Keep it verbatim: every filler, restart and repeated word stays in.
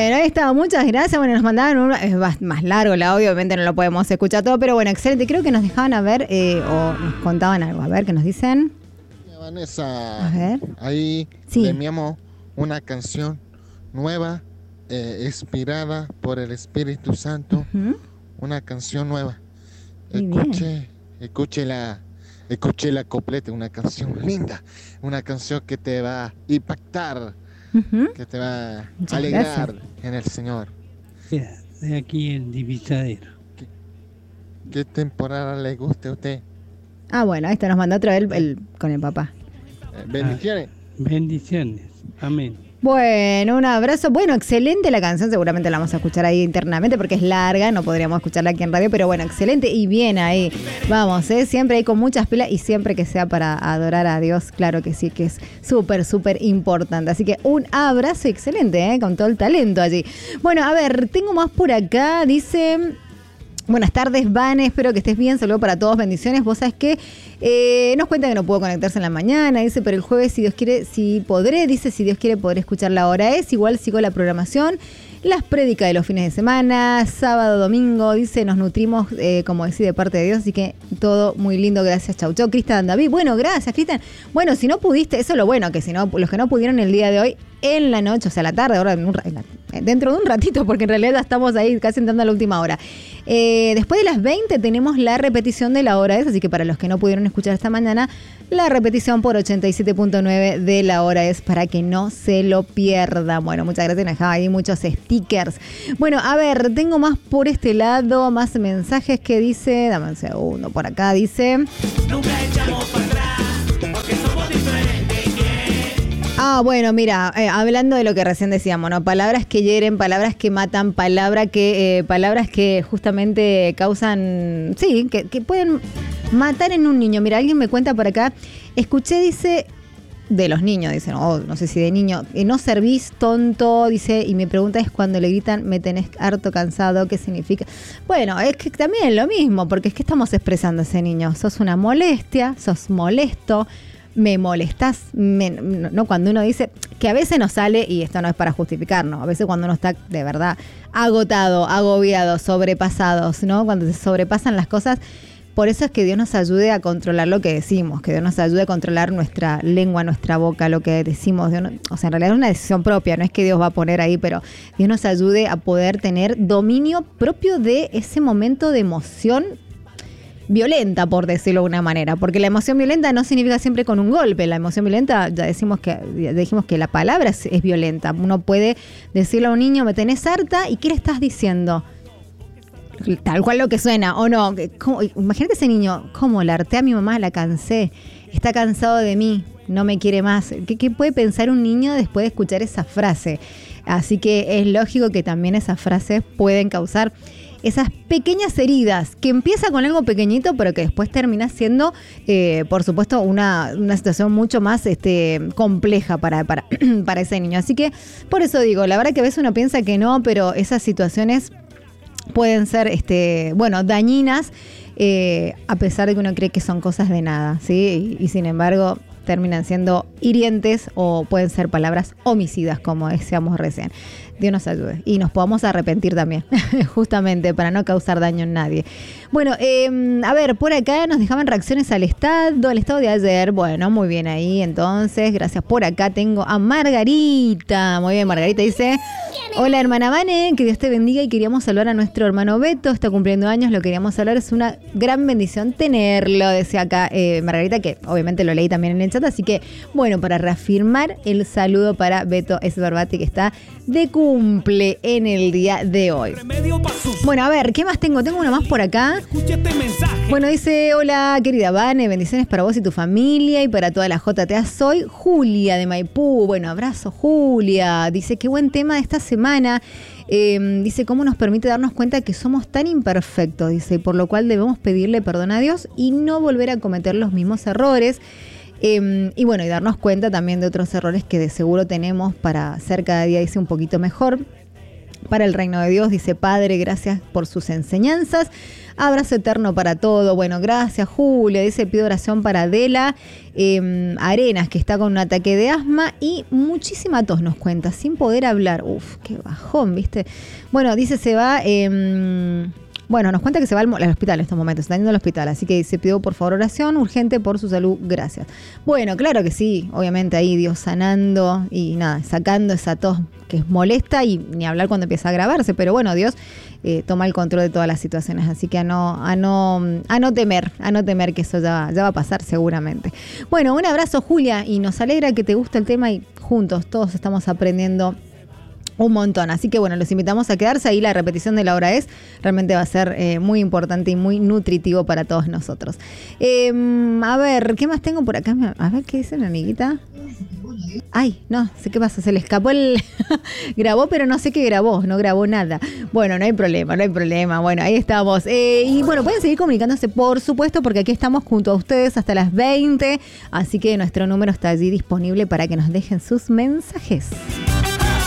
Bueno, ahí está, muchas gracias. Bueno, nos mandaban un, es más largo el audio, obviamente no lo podemos escuchar todo, pero bueno, excelente. Creo que nos dejaban a ver eh, o nos contaban algo. A ver, ¿qué nos dicen? Vanessa, a ver. Ahí sí. le enviamos una canción nueva, eh, inspirada por el Espíritu Santo. Uh-huh. Una canción nueva. Muy escuche, bien. escuche la, escuche la completa, una canción linda, una canción que te va a impactar, uh-huh. que te va a Muchas alegrar gracias. En el Señor. De aquí en Divisadero. ¿Qué, ¿Qué temporada le gusta a usted? Ah, bueno, esto nos mandó otra vez el, el, con el papá. Eh, bendiciones. Ah, bendiciones. Amén. Bueno, un abrazo. Bueno, excelente la canción. Seguramente la vamos a escuchar ahí internamente porque es larga. No podríamos escucharla aquí en radio, pero bueno, excelente. Y bien ahí. Vamos, ¿eh? Siempre ahí con muchas pilas y siempre que sea para adorar a Dios. Claro que sí, que es súper, súper importante. Así que un abrazo excelente, ¿eh? Con todo el talento allí. Bueno, a ver, tengo más por acá. Dice... Buenas tardes, Vane, espero que estés bien, saludo para todos, bendiciones. Vos sabés que eh, nos cuenta que no puedo conectarse en la mañana, dice, pero el jueves, si Dios quiere, si podré, dice, si Dios quiere, podré escuchar la hora es, igual sigo la programación, las prédicas de los fines de semana, sábado, domingo, dice, nos nutrimos, eh, como decía, de parte de Dios, así que todo muy lindo, gracias, chau, chau. Cristian David, bueno, gracias, Cristian. Bueno, si no pudiste, eso es lo bueno, que si no, los que no pudieron el día de hoy, en la noche, o sea, la tarde, ahora en un, en la, dentro de un ratito, porque en realidad ya estamos ahí casi entrando a la última hora. Eh, después de las veinte tenemos la repetición de la hora es, así que para los que no pudieron escuchar esta mañana, la repetición por ochenta y siete punto nueve de la hora es para que no se lo pierdan. Bueno, muchas gracias, me dejaba ahí muchos stickers. Bueno, a ver, tengo más por este lado, más mensajes que dice, dame un segundo, por acá dice... Nunca echamos para atrás, porque somos diferentes. Ah, bueno, mira, eh, hablando de lo que recién decíamos, ¿no? Palabras que hieren, palabras que matan, palabra que, eh, palabras que justamente causan, sí, que, que pueden matar en un niño. Mira, alguien me cuenta por acá, escuché, dice, de los niños, dice, no, no sé si de niño, eh, no servís, tonto, dice, y mi pregunta es cuando le gritan, me tenés harto, cansado, ¿qué significa? Bueno, es que también es lo mismo, porque es que estamos expresando a ese niño, sos una molestia, sos molesto, me molestás, me, no, cuando uno dice que a veces nos sale, y esto no es para justificarnos, a veces cuando uno está de verdad agotado, agobiado, sobrepasados, ¿no? Cuando se sobrepasan las cosas, por eso es que Dios nos ayude a controlar lo que decimos, que Dios nos ayude a controlar nuestra lengua, nuestra boca, lo que decimos, Dios no, o sea, en realidad es una decisión propia, no es que Dios va a poner ahí, pero Dios nos ayude a poder tener dominio propio de ese momento de emoción violenta, por decirlo de una manera, porque la emoción violenta no significa siempre con un golpe. La emoción violenta, ya decimos que ya dijimos que la palabra es, es violenta. Uno puede decirle a un niño, me tenés harta, ¿y qué le estás diciendo? Tal cual lo que suena, o no. ¿Cómo? Imagínate ese niño, ¿cómo? La harté a mi mamá, la cansé, está cansado de mí, no me quiere más. ¿Qué, qué puede pensar un niño después de escuchar esa frase? Así que es lógico que también esas frases pueden causar esas pequeñas heridas, que empieza con algo pequeñito, pero que después termina siendo, eh, por supuesto, una, una situación mucho más este, compleja para, para, para ese niño. Así que, por eso digo, la verdad que a veces uno piensa que no, pero esas situaciones pueden ser, este, bueno, dañinas, eh, a pesar de que uno cree que son cosas de nada, ¿sí? Y, y sin embargo, terminan siendo hirientes o pueden ser palabras homicidas, como decíamos recién. Dios nos ayude y nos podamos arrepentir también, justamente para no causar daño en nadie. Bueno, eh, a ver, por acá nos dejaban reacciones al estado, al estado de ayer. Bueno, muy bien ahí, entonces, gracias. Por acá tengo a Margarita. Muy bien, Margarita dice, hola hermana Vane, que Dios te bendiga y queríamos saludar a nuestro hermano Beto, está cumpliendo años, lo queríamos saludar, es una gran bendición tenerlo, decía acá eh, Margarita, que obviamente lo leí también en el chat, así que, bueno, para reafirmar el saludo para Beto Esbarbati, que está de cumple en el día de hoy. Bueno, a ver, ¿qué más tengo? Tengo uno más por acá. Escucha este mensaje. Bueno, dice, hola querida Vane, bendiciones para vos y tu familia y para toda la J T A. Soy Julia de Maipú. Bueno, abrazo Julia. Dice, qué buen tema de esta semana. Eh, dice, cómo nos permite darnos cuenta que somos tan imperfectos. Dice, por lo cual debemos pedirle perdón a Dios y no volver a cometer los mismos errores. Eh, y bueno, y darnos cuenta también de otros errores que de seguro tenemos para ser cada día, dice, un poquito mejor. para el reino de Dios. Dice: Padre, gracias por sus enseñanzas. Abrazo eterno para todo. Bueno, gracias, Julia. Dice: pido oración para Adela eh, Arenas, que está con un ataque de asma y muchísima tos, nos cuenta, sin poder hablar. Uf, qué bajón, ¿viste? Bueno, dice, se va... Eh, Bueno, nos cuenta que se va al, al hospital en estos momentos, está yendo al hospital, así que se pidió por favor oración urgente por su salud, gracias. Bueno, claro que sí, obviamente ahí Dios sanando y nada, sacando esa tos que es molesta y ni hablar cuando empieza a agravarse, pero bueno, Dios eh, toma el control de todas las situaciones, así que a no, a no, a no temer, a no temer que eso ya, ya va a pasar seguramente. Bueno, un abrazo, Julia, y nos alegra que te guste el tema y juntos todos estamos aprendiendo un montón, así que bueno, los invitamos a quedarse ahí, la repetición de la hora es, realmente va a ser eh, muy importante y muy nutritivo para todos nosotros. Eh, a ver, ¿qué más tengo por acá? A ver, ¿qué dice mi amiguita? Ay, no, sé qué pasa, se le escapó el... grabó, pero no sé qué grabó, no grabó nada. Bueno, no hay problema, no hay problema, bueno, ahí estamos. Eh, y bueno, pueden seguir comunicándose, por supuesto, porque aquí estamos junto a ustedes hasta las veinte, así que nuestro número está allí disponible para que nos dejen sus mensajes.